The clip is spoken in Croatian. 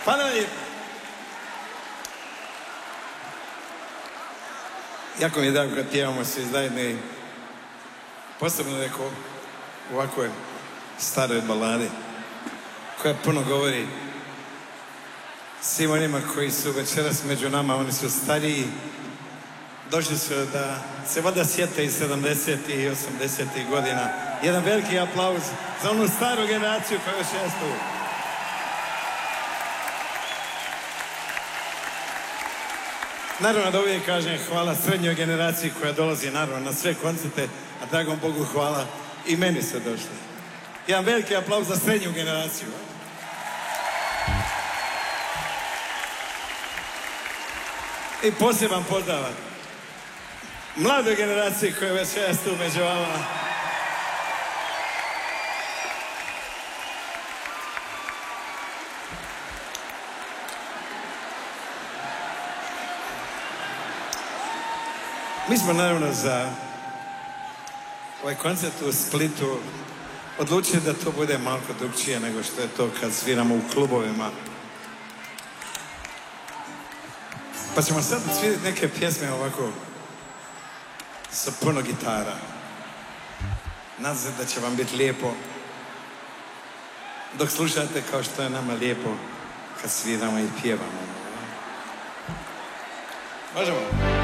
Hvala lijepo. Jako mi je drago kad pjevamo svi zajedno i posebno neko u ovakvoj staroj baladi koja puno govori svim onima koji su večeras među nama. Oni su stariji, došli su da se valjda sjete iz 70. i 80. godina. Jedan veliki aplauz za onu staru generaciju koja još jest tu. Naravno da uvijek kažem hvala srednjoj generaciji koja dolazi naravno na sve koncerte, a dragom Bogu hvala i meni se došli. Jedan veliki aplauz za srednju generaciju. I poseban pozdrav mladoj generaciji koja već jest tu među vama. Mi smo naravno za ovaj koncert u Splitu odlučili da to bude malo drukčije nego što je to kad sviramo u klubovima. Pa ćemo sad svirati neke pjesme ovako sa puno gitara. Nadam se da će vam biti lijepo dok slušate kao što je nama lijepo kad sviramo i pjevamo. Možemo?